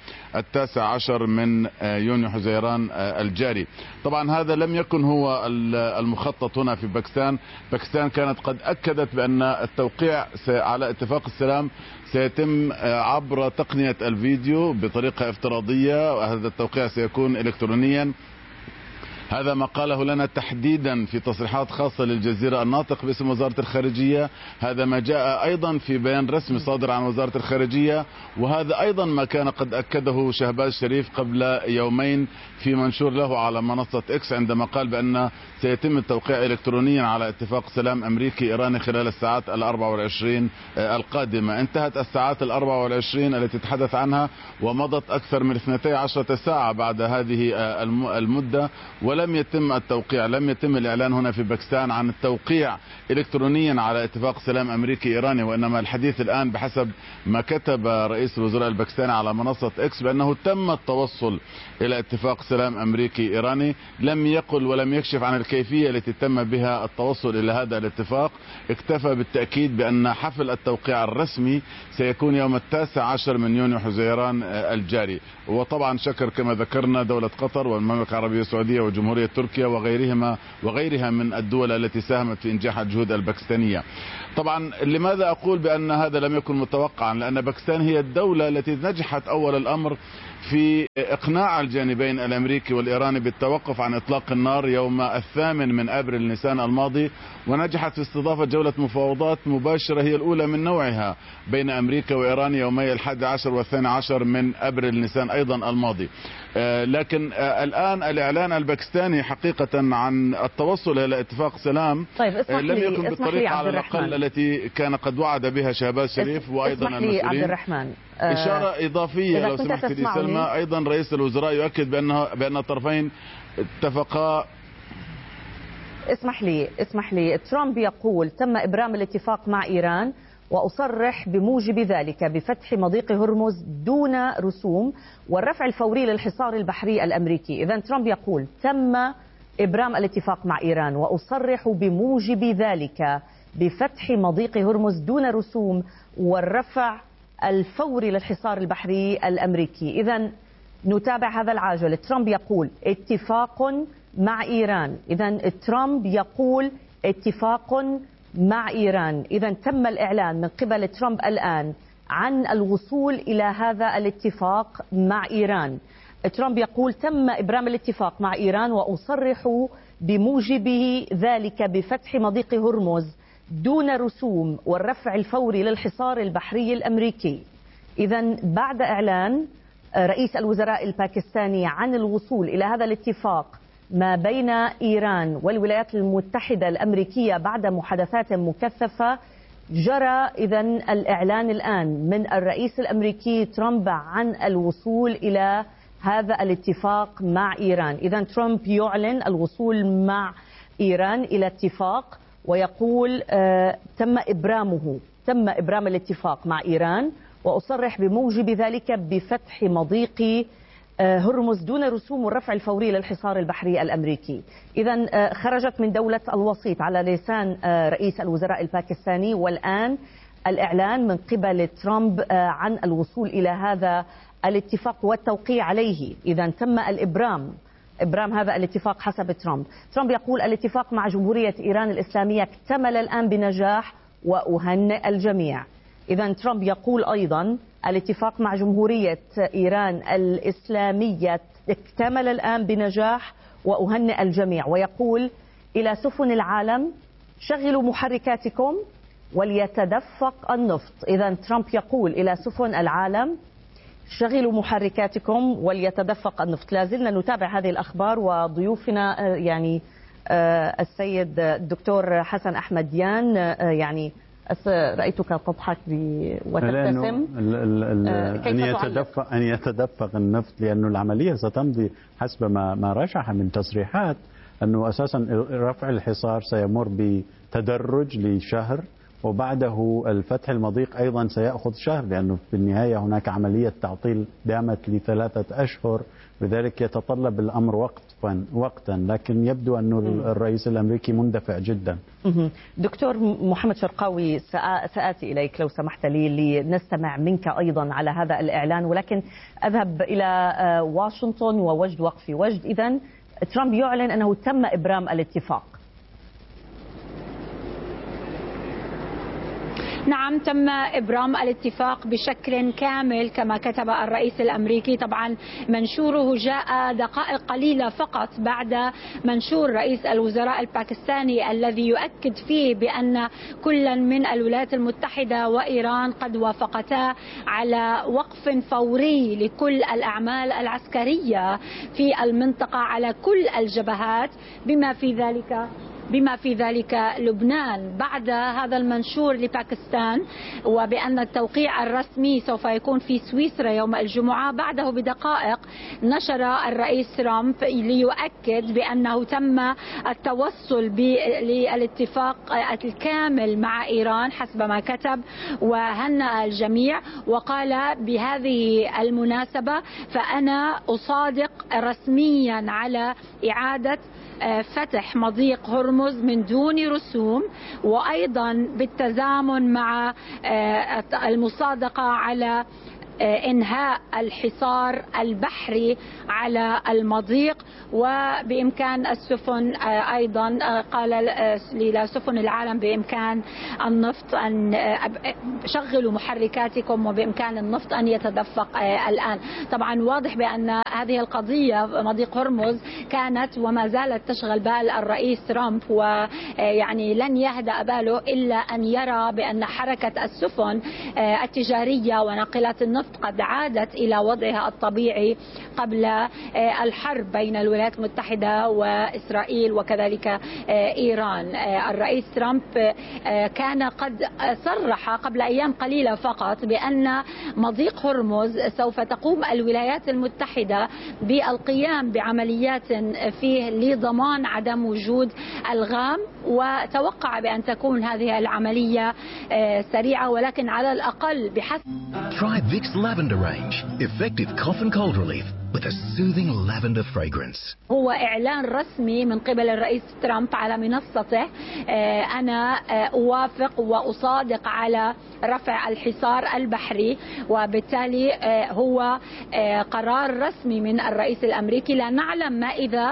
[SPEAKER 8] 19 من يونيو حزيران الجاري. طبعا هذا لم يكن هو المخطط هنا في باكستان. باكستان كانت قد أكدت بأن التوقيع على اتفاق السلام سيتم عبر تقنية الفيديو بطريقة افتراضية، وهذا التوقيع سيكون إلكترونيا. هذا ما قاله لنا تحديدا في تصريحات خاصة للجزيرة الناطق باسم وزارة الخارجية. هذا ما جاء أيضا في بيان رسمي صادر عن وزارة الخارجية، وهذا أيضا ما كان قد أكده شهباز شريف قبل يومين في منشور له على منصة إكس عندما قال بأن سيتم التوقيع إلكترونيا على اتفاق سلام أمريكي إيراني خلال الساعات 24 القادمة. انتهت الساعات 24 التي تحدث عنها ومضت أكثر من 12 ساعة بعد هذه المدة، ولم يتم التوقيع، لم يتم الإعلان هنا في باكستان عن التوقيع إلكترونيا على اتفاق سلام أمريكي إيراني، وإنما الحديث الآن بحسب ما كتب رئيس الوزراء الباكستاني على منصة إكس بأنه تم التوصل إلى اتفاق سلام أمريكي إيراني. لم يقل ولم يكشف عن الكيفية التي تم بها التوصل إلى هذا الاتفاق، اكتفى بالتأكيد بأن حفل التوقيع الرسمي سيكون يوم 19 من يونيو حزيران الجاري. وطبعا شكر كما ذكرنا دولة قطر والمملكة العربية السعودية وجمهورية تركيا وغيرها من الدول التي ساهمت في إنجاح الجهود الباكستانية. طبعا لماذا أقول بأن هذا لم يكن متوقعا؟ لأن باكستان هي الدولة التي نجحت أول الأمر في إقناع الجانبين الأمريكي والإيراني بالتوقف عن إطلاق النار يوم 8 من أبريل نيسان الماضي، ونجحت في استضافة جولة مفاوضات مباشرة هي الأولى من نوعها بين أمريكا وإيران يومي 11 و 12 من أبريل نيسان أيضا الماضي. لكن الآن الإعلان الباكستاني حقيقة عن التوصل إلى اتفاق سلام لم يكن بالطريقة على الأقل التي كان قد وعد بها شهباز شريف وأيضا المسؤولين. إشارة إضافية لو سمحت لي سلمى، أيضا رئيس الوزراء يؤكد بأن الطرفين اتفقا.
[SPEAKER 1] اسمح لي ترامب يقول تم إبرام الاتفاق مع إيران وأصرح بموجب ذلك بفتح مضيق هرمز دون رسوم والرفع الفوري للحصار البحري الأمريكي. إذن ترامب يقول تم إبرام الاتفاق مع إيران وأصرح بموجب ذلك بفتح مضيق هرمز دون رسوم والرفع الفوري للحصار البحري الأمريكي. إذن نتابع هذا العاجل. ترامب يقول اتفاق مع إيران. إذن ترامب يقول اتفاق مع إيران. إذن تم الإعلان من قبل ترامب الآن عن الوصول إلى هذا الاتفاق مع إيران. ترامب يقول تم إبرام الاتفاق مع إيران وأصرح بموجب ذلك بفتح مضيق هرمز دون رسوم والرفع الفوري للحصار البحري الأمريكي. إذن بعد إعلان رئيس الوزراء الباكستاني عن الوصول إلى هذا الاتفاق ما بين إيران والولايات المتحدة الأمريكية بعد محادثات مكثفة، جرى إذن الإعلان الآن من الرئيس الأمريكي ترامب عن الوصول إلى هذا الاتفاق مع إيران. إذن ترامب يعلن الوصول مع إيران إلى اتفاق ويقول تم إبرام الاتفاق مع إيران وأصرح بموجب ذلك بفتح مضيق هرمز دون رسوم والرفع الفوري للحصار البحري الأمريكي. إذن خرجت من دولة الوسيط على لسان رئيس الوزراء الباكستاني، والآن الإعلان من قبل ترامب عن الوصول إلى هذا الاتفاق والتوقيع عليه. إذن تم إبرام هذا الاتفاق حسب ترامب. ترامب يقول الاتفاق مع جمهورية إيران الإسلامية اكتمل الآن بنجاح وأهنئ الجميع. إذن ترامب يقول أيضا الاتفاق مع جمهورية إيران الإسلامية اكتمل الآن بنجاح وأهنئ الجميع، ويقول إلى سفن العالم شغلوا محركاتكم وليتدفق النفط. إذن ترامب يقول إلى سفن العالم شغلوا محركاتكم وليتدفق النفط. لازلنا نتابع هذه الأخبار وضيوفنا يعني السيد الدكتور حسن أحمد ديان، يعني رأيتك تضحك وتبتسم.
[SPEAKER 6] أن يتدفق النفط، لأن العملية ستمضي حسب ما رشح من تصريحات أنه أساسا رفع الحصار سيمر بتدرج لشهر، وبعده الفتح المضيق أيضا سيأخذ شهر، لأنه في النهاية هناك عملية تعطيل دامت ل3 أشهر، لذلك يتطلب الأمر وقتا، لكن يبدو أن الرئيس الأمريكي مندفع جدا.
[SPEAKER 1] دكتور محمد شرقاوي، سآتي إليك لو سمحت لي لنستمع منك أيضا على هذا الإعلان، ولكن أذهب إلى واشنطن ووجد وقفي. وجد، إذن ترامب يعلن أنه تم إبرام الاتفاق.
[SPEAKER 2] نعم، تم إبرام الاتفاق بشكل كامل كما كتب الرئيس الأمريكي. طبعا منشوره جاء دقائق قليلة فقط بعد منشور رئيس الوزراء الباكستاني الذي يؤكد فيه بأن كلا من الولايات المتحدة وإيران قد وافقتا على وقف فوري لكل الأعمال العسكرية في المنطقة على كل الجبهات، بما في ذلك بما في ذلك لبنان. بعد هذا المنشور لباكستان وبأن التوقيع الرسمي سوف يكون في سويسرا يوم الجمعة، بعده بدقائق نشر الرئيس ترامب ليؤكد بأنه تم التوصل للاتفاق الكامل مع إيران حسب ما كتب، وهنأ الجميع وقال بهذه المناسبة فأنا أصادق رسميا على إعادة فتح مضيق هرمز من دون رسوم، وأيضا بالتزامن مع المصادقة على إنهاء الحصار البحري على المضيق، وبإمكان السفن أيضا قال لسفن العالم بإمكان النفط أن شغلوا محركاتكم وبإمكان النفط أن يتدفق الآن. طبعا واضح بأن هذه القضية مضيق هرمز كانت وما زالت تشغل بال الرئيس ترامب، ويعني لن يهدأ باله إلا أن يرى بأن حركة السفن التجارية وناقلات النفط قد عادت إلى وضعها الطبيعي قبل الحرب بين الولايات المتحدة وإسرائيل وكذلك إيران. الرئيس ترامب كان قد صرح قبل أيام قليلة فقط بأن مضيق هرمز سوف تقوم الولايات المتحدة بالقيام بعمليات فيه لضمان عدم وجود ألغام، وتوقع بأن تكون هذه العملية سريعة ولكن على الأقل بحسب.
[SPEAKER 9] Try Vicks Lavender Range. Effective cough and cold relief with a soothing lavender fragrance.
[SPEAKER 2] هو إعلان رسمي من قبل الرئيس ترامب على منصته. أنا أوافق وأصادق على رفع الحصار البحري، وبالتالي هو قرار رسمي من الرئيس الأمريكي. لا نعلم ما إذا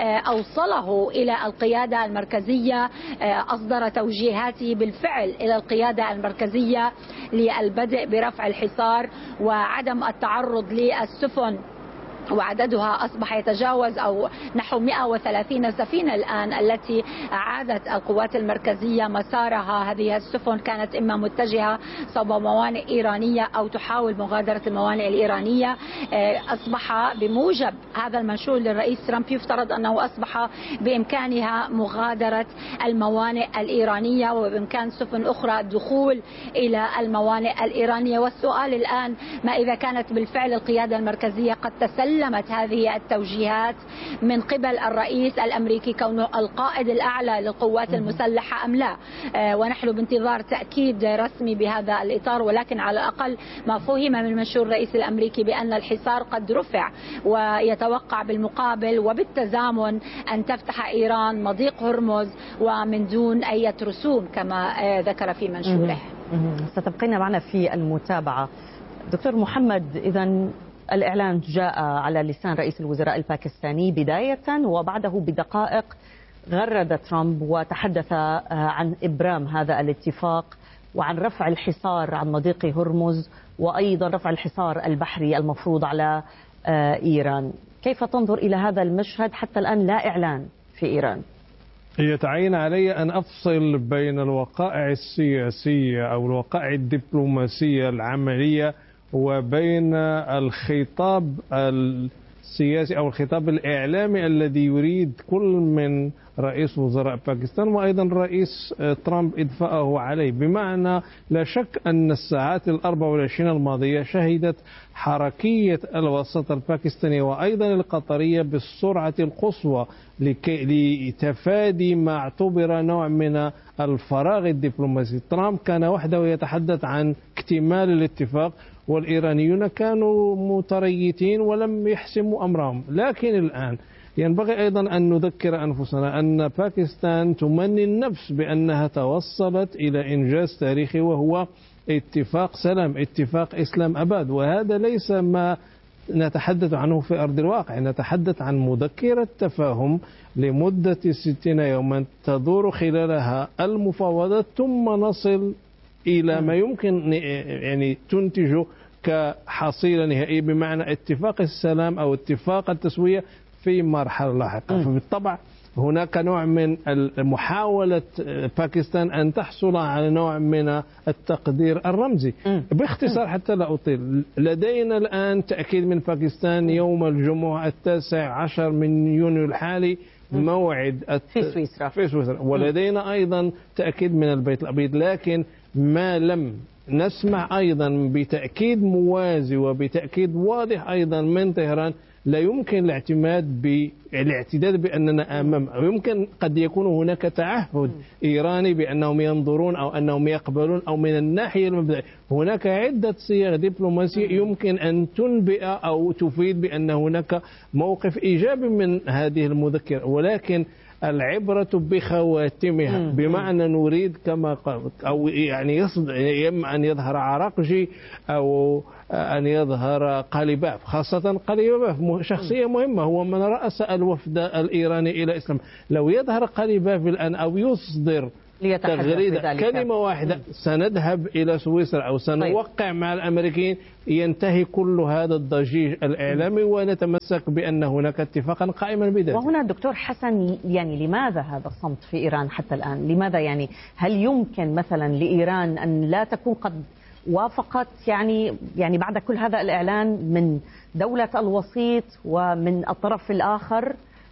[SPEAKER 2] أوصله إلى القيادة المركزية، أصدر توجيهاته بالفعل إلى القيادة المركزية للبدء برفع الحصار وعدم التعرض للسفن، وعددها أصبح يتجاوز أو نحو 130 سفينة الآن التي أعادت القوات المركزية مسارها. هذه السفن كانت إما متجهة صوب موانئ إيرانية أو تحاول مغادرة الموانئ الإيرانية. أصبح بموجب هذا المنشور للرئيس ترامب يفترض أنه أصبح بإمكانها مغادرة الموانئ الإيرانية وبإمكان سفن أخرى الدخول إلى الموانئ الإيرانية. والسؤال الآن ما إذا كانت بالفعل القيادة المركزية قد تسلمت هذه التوجيهات من قبل الرئيس الأمريكي كونه القائد الأعلى للقوات المسلحة أم لا. ونحن بانتظار تأكيد رسمي بهذا الإطار، ولكن على الأقل ما فهم من منشور الرئيس الأمريكي بأن الحصار قد رفع، ويتوقع بالمقابل وبالتزامن أن تفتح إيران مضيق هرمز ومن دون أي رسوم كما ذكر في منشوره.
[SPEAKER 1] ستبقين معنا في المتابعة. دكتور محمد، إذن الإعلان جاء على لسان رئيس الوزراء الباكستاني بداية، وبعده بدقائق غرد ترامب وتحدث عن إبرام هذا الاتفاق وعن رفع الحصار عن مضيق هرمز وأيضا رفع الحصار البحري المفروض على إيران. كيف تنظر إلى هذا المشهد حتى الآن لا إعلان في إيران؟
[SPEAKER 10] يتعين علي أن أفصل بين الوقائع السياسية أو الوقائع الدبلوماسية العملية وبين الخطاب السياسي أو الخطاب الإعلامي الذي يريد كل من رئيس وزراء باكستان وأيضا رئيس ترامب إدفاءه عليه. بمعنى لا شك أن الساعات 24 الماضية شهدت حركية الوسط الباكستاني وأيضا القطرية بالسرعة القصوى لتفادي ما اعتبر نوع من الفراغ الدبلوماسي. ترامب كان وحده يتحدث عن اكتمال الاتفاق، والإيرانيون كانوا متريثين ولم يحسموا أمرهم. لكن الآن ينبغي أيضا أن نذكر أنفسنا أن باكستان تمني النفس بأنها توصلت إلى إنجاز تاريخي، وهو اتفاق سلام، اتفاق إسلام أباد. وهذا ليس ما نتحدث عنه في أرض الواقع، نتحدث عن مذكرة تفاهم لمدة 60 يوما تدور خلالها المفاوضات ثم نصل إلى ما يمكن يعني تنتج كحصيلة نهائية، بمعنى اتفاق السلام أو اتفاق التسوية في مرحلة لاحقة. فبالطبع هناك نوع من محاولة باكستان أن تحصل على نوع من التقدير الرمزي. باختصار حتى لا أطيل، لدينا الآن تأكيد من باكستان يوم الجمعة 19 من يونيو الحالي موعد
[SPEAKER 1] في سويسرا.
[SPEAKER 10] ولدينا أيضا تأكيد من البيت الأبيض، لكن ما لم نسمع أيضا بتأكيد موازي وبتأكيد واضح أيضا من طهران، لا يمكن الاعتداد بأننا أمام، يمكن قد يكون هناك تعهد إيراني بأنهم ينظرون أو أنهم يقبلون، أو من الناحية المبدئية هناك عدة صيغ دبلوماسية يمكن أن تنبئ أو تفيد بأن هناك موقف إيجابي من هذه المذكرة، ولكن العبرة بخواتمها، بمعنى نريد كما أو يعني إما أن يظهر عراقجي أو أن يظهر قليباف، خاصة قليباف شخصية مهمة، هو من رأس الوفد الإيراني إلى إسلام. لو يظهر قليباف الآن أو يصدر تغريدة كلمة واحدة سنذهب إلى سويسرا أو سنوقع مع الأمريكيين، ينتهي كل هذا الضجيج الإعلامي ونتمسك بأن هناك اتفاقا قائما بذاته.
[SPEAKER 1] وهنا دكتور حسن، يعني لماذا هذا الصمت في إيران حتى الآن؟ لماذا يعني هل يمكن مثلا لإيران أن لا تكون قد وافقت يعني بعد كل هذا الإعلان من دولة الوسيط ومن الطرف الآخر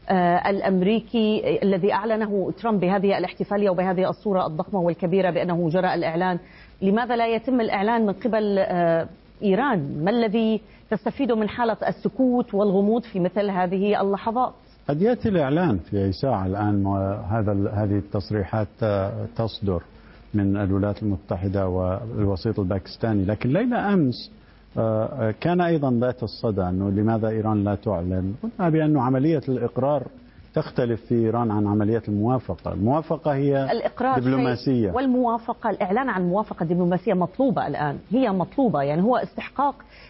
[SPEAKER 1] الأمريكي الذي أعلنه ترامب بهذه الاحتفالية وبهذه الصورة الضخمة والكبيرة بأنه جرى الإعلان؟ لماذا لا يتم الإعلان من قبل إيران؟ ما الذي تستفيد من حالة السكوت والغموض في مثل هذه اللحظات؟
[SPEAKER 6] قد يأتي الإعلان في أي ساعة الآن، هذه التصريحات تصدر من الولايات المتحدة والوسيط الباكستاني، لكن ليلة أمس كان أيضا ذات الصدى أنه لماذا إيران لا تعلن؟ قلنا بأن عملية الإقرار تختلف في إيران عن عملية الموافقة. الموافقة هي
[SPEAKER 1] الإقرار
[SPEAKER 6] دبلوماسية،
[SPEAKER 1] والموافقة، الإعلان عن موافقة دبلوماسية مطلوبة الآن، هي مطلوبة، يعني هو استحقاق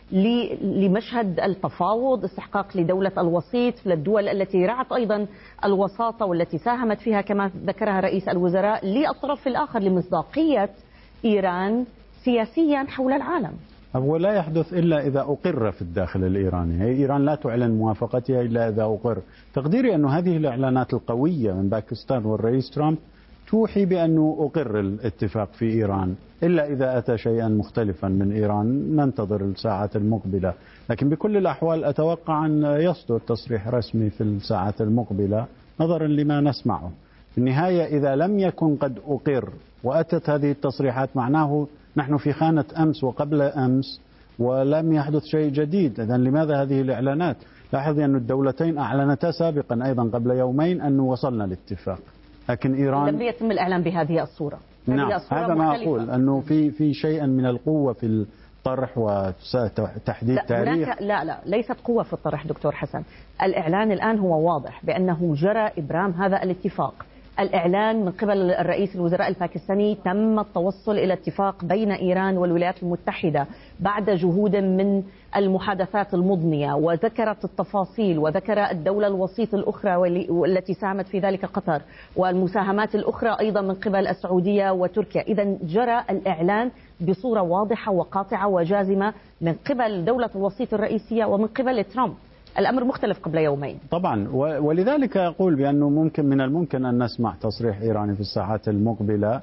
[SPEAKER 1] لمشهد التفاوض، استحقاق لدولة الوسيط، للدول التي رعت أيضا الوساطة والتي ساهمت فيها كما ذكرها رئيس الوزراء، للطرف الآخر لمصداقية إيران سياسيا حول العالم.
[SPEAKER 6] هو لا يحدث إلا إذا أقر في الداخل الإيراني. هي إيران لا تعلن موافقتها إلا إذا أقر. تقديري أن هذه الإعلانات القوية من باكستان والرئيس ترامب توحي بأنه أقر الاتفاق في إيران، إلا إذا أتى شيئا مختلفا من إيران ننتظر الساعات المقبلة. لكن بكل الأحوال أتوقع أن يصدر تصريح رسمي في الساعات المقبلة نظرا لما نسمعه. في النهاية إذا لم يكن قد أقر وأتت هذه التصريحات، معناه نحن في خانة أمس وقبل أمس ولم يحدث شيء جديد. إذن لماذا هذه الإعلانات؟ لاحظي أن الدولتين أعلنتا سابقا أيضا قبل يومين أنه وصلنا لاتفاق، لكن إيران
[SPEAKER 1] لم يتم الإعلان بهذه الصورة.
[SPEAKER 6] نعم، هذا ما أقول، أنه في شيئا من القوة في الطرح وتحديد تاريخ.
[SPEAKER 1] لا ليست قوة في الطرح دكتور حسن. الإعلان الآن هو واضح بأنه جرى إبرام هذا الاتفاق. الإعلان من قبل الرئيس الوزراء الباكستاني تم التوصل إلى اتفاق بين إيران والولايات المتحدة بعد جهود من المحادثات المضنية، وذكرت التفاصيل وذكر الدولة الوسيط الأخرى والتي ساهمت في ذلك قطر، والمساهمات الأخرى أيضا من قبل السعودية وتركيا. إذا جرى الإعلان بصورة واضحة وقاطعة وجازمة من قبل دولة الوسيط الرئيسية ومن قبل ترامب. الأمر مختلف قبل يومين
[SPEAKER 6] طبعا، ولذلك أقول بأنه من الممكن أن نسمع تصريح إيراني في الساعات المقبلة،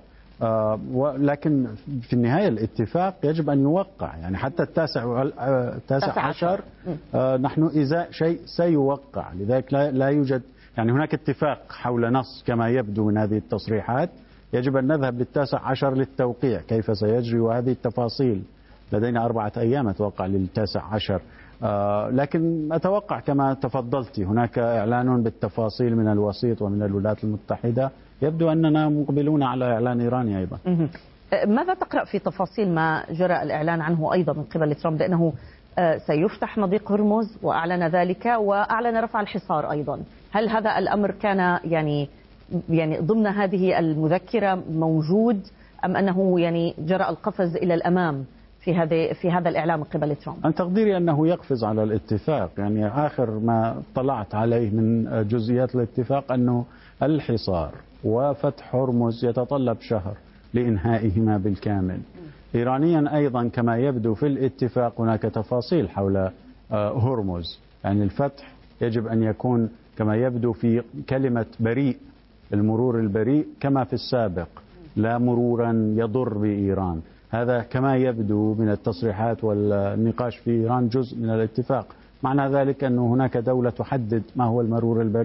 [SPEAKER 6] لكن في النهاية الاتفاق يجب أن يوقع، يعني حتى التاسع عشر نحن إذا شيء سيوقع. لذلك لا يوجد، يعني هناك اتفاق حول نص كما يبدو من هذه التصريحات، يجب أن نذهب للتاسع عشر للتوقيع كيف سيجري، وهذه التفاصيل لدينا 4 أيام أتوقع للتاسع عشر. لكن أتوقع كما تفضلتي هناك إعلان بالتفاصيل من الوسيط ومن الولايات المتحدة، يبدو أننا مقبلون على إعلان إيراني أيضا.
[SPEAKER 1] ماذا تقرأ في تفاصيل ما جرى الإعلان عنه أيضا من قبل ترامب، لأنه سيفتح مضيق هرمز وأعلن ذلك وأعلن رفع الحصار أيضا؟ هل هذا الأمر كان يعني ضمن هذه المذكرة موجود، أم أنه يعني جرى القفز إلى الأمام في هذا الإعلان من قبل ترامب؟
[SPEAKER 6] أنا تقديري أنه يقفز على الاتفاق، يعني آخر ما طلعت عليه من جزئيات الاتفاق أنه الحصار وفتح هرمز يتطلب شهر لإنهائهما بالكامل. إيرانيا أيضا كما يبدو في الاتفاق هناك تفاصيل حول هرمز، يعني الفتح يجب أن يكون كما يبدو في كلمة بريء، المرور البريء كما في السابق، لا مرورا يضر بإيران. هذا كما يبدو من التصريحات والنقاش في إيران جزء من الاتفاق. معنى ذلك أن هناك دولة تحدد ما هو المرور البريء،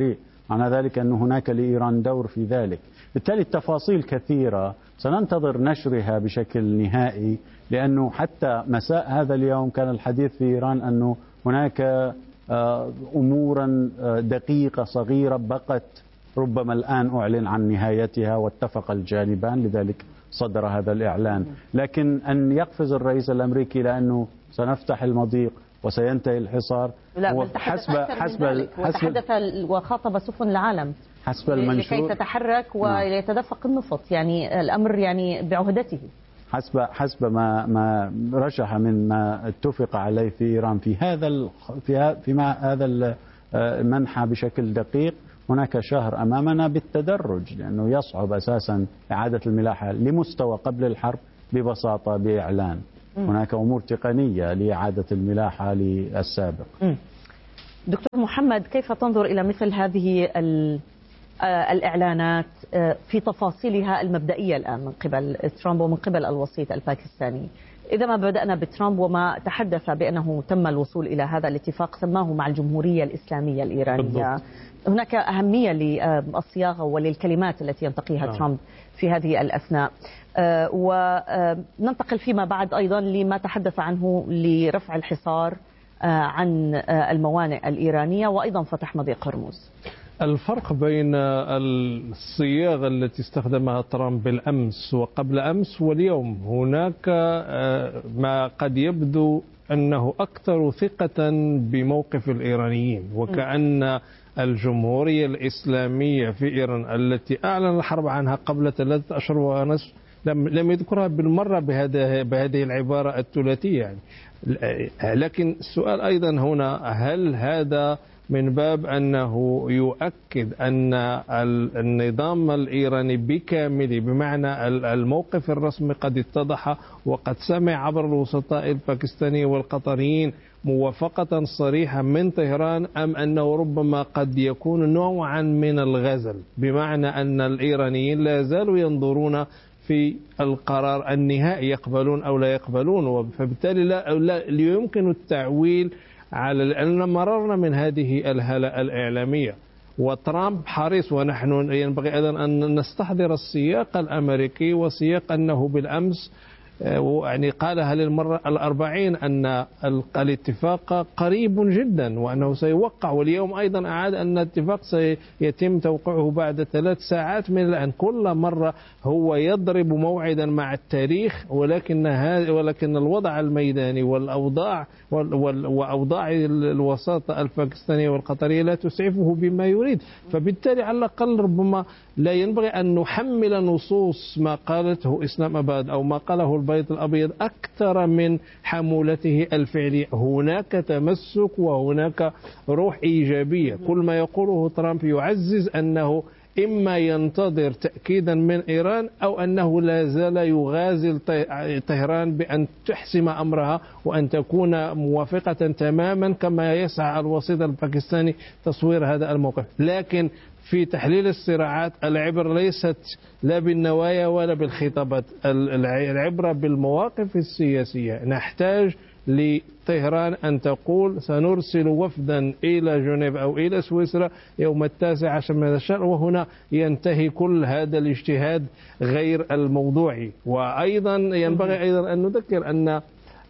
[SPEAKER 6] معنى ذلك أن هناك لإيران دور في ذلك. بالتالي التفاصيل كثيرة سننتظر نشرها بشكل نهائي، لأنه حتى مساء هذا اليوم كان الحديث في إيران أنه هناك أمورا دقيقة صغيرة بقت ربما الآن أعلن عن نهايتها واتفق الجانبان، لذلك صدر هذا الإعلان. لكن أن يقفز الرئيس الأمريكي لأنه سنفتح المضيق وسينتهي الحصار،
[SPEAKER 1] لا بل تحدث وخاطب سفن العالم
[SPEAKER 6] حسب المنشور
[SPEAKER 1] لكي تتحرك ويتدفق النفط، يعني الأمر يعني بعهدته
[SPEAKER 6] حسب ما رشح من ما اتفق عليه في إيران في هذا المنحى بشكل دقيق. هناك شهر أمامنا بالتدرج، لأنه يصعب أساسا إعادة الملاحة لمستوى قبل الحرب ببساطة بإعلان. هناك أمور تقنية لإعادة الملاحة للسابق.
[SPEAKER 1] دكتور محمد، كيف تنظر إلى مثل هذه الإعلانات في تفاصيلها المبدئية الآن من قبل ترامب ومن قبل الوسيط الباكستاني؟ إذا ما بدأنا بترامب وما تحدث بأنه تم الوصول إلى هذا الاتفاق سماه مع الجمهورية الإسلامية الإيرانية بالضبط. هناك أهمية للصياغة وللكلمات التي ينتقيها ترامب في هذه الأثناء، وننتقل فيما بعد أيضا لما تحدث عنه لرفع الحصار عن الموانئ الإيرانية وأيضا فتح مضيق هرمز.
[SPEAKER 10] الفرق بين الصياغة التي استخدمها ترامب بالأمس وقبل أمس واليوم، هناك ما قد يبدو أنه أكثر ثقة بموقف الإيرانيين، وكأن الجمهورية الإسلامية في إيران التي أعلن الحرب عنها قبل 3 أشهر ونصف لم يذكرها بالمرة بهذه العبارة الثلاثية يعني. لكن السؤال أيضا هنا، هل هذا من باب أنه يؤكد أن النظام الإيراني بكامله بمعنى الموقف الرسمي قد اتضح وقد سمع عبر الوسطاء الباكستاني والقطريين موافقة صريحة من طهران، أم أنه ربما قد يكون نوعا من الغزل، بمعنى أن الإيرانيين لا زالوا ينظرون في القرار النهائي يقبلون أو لا يقبلون، فبالتالي لا يمكن التعويل على أن مررنا من هذه الهالة الإعلامية. وترامب حريص، ونحن ينبغي أيضا أن نستحضر السياق الأمريكي وسياق أنه بالأمس يعني قالها للمرة 40 أن الاتفاق قريب جدا وأنه سيوقع، واليوم أيضا أعاد أن الاتفاق سيتم توقيعه بعد 3 ساعات من الآن. كل مرة هو يضرب موعدا مع التاريخ، ولكن الوضع الميداني والأوضاع وأوضاع الوساطة الباكستانية والقطرية لا تسعفه بما يريد. فبالتالي على الأقل ربما لا ينبغي أن نحمل نصوص ما قالته إسلام أباد أو ما قاله البيت الأبيض أكثر من حمولته الفعلية. هناك تمسك وهناك روح إيجابية. كل ما يقوله ترامب يعزز أنه إما ينتظر تأكيدا من إيران أو أنه لا زال يغازل طهران بأن تحسم أمرها وأن تكون موافقة تماما كما يسعى الوسيط الباكستاني تصوير هذا الموقف. لكن في تحليل الصراعات العبرة ليست لا بالنوايا ولا بالخطابات، العبرة بالمواقف السياسية. نحتاج لطهران أن تقول سنرسل وفدا إلى جنيف أو إلى سويسرا يوم 19 من الشهر، وهنا ينتهي كل هذا الاجتهاد غير الموضوعي. وأيضا ينبغي أيضا أن نذكر أن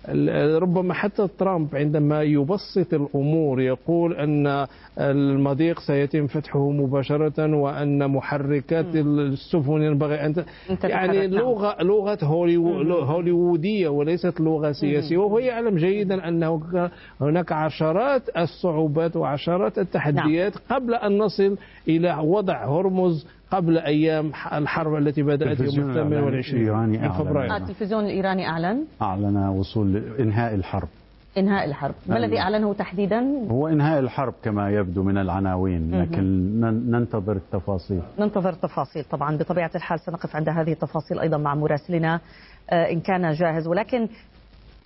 [SPEAKER 10] ربما حتى ترامب عندما يبسط الأمور يقول أن المضيق سيتم فتحه مباشرة وأن محركات السفن ينبغي أن يعني لغة هوليوودية وليست لغة سياسية. وهو يعلم جيدا أنه هناك عشرات الصعوبات وعشرات التحديات قبل أن نصل إلى وضع هرمز قبل أيام الحرب التي بدأت يوم 28 من فبراير.
[SPEAKER 1] التلفزيون الإيراني أعلن
[SPEAKER 6] وصول إنهاء الحرب.
[SPEAKER 1] ما الذي أعلنه تحديدا؟
[SPEAKER 6] هو إنهاء الحرب كما يبدو من العناوين، لكن ننتظر التفاصيل. طبعا بطبيعة الحال سنقف عند هذه التفاصيل أيضا مع مراسلنا إن كان جاهز. ولكن